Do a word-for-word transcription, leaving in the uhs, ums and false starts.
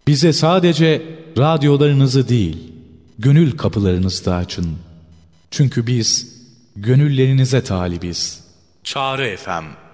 Bize sadece radyolarınızı değil, gönül kapılarınızı da açın. Çünkü biz gönüllerinize talibiz. Çağrı F M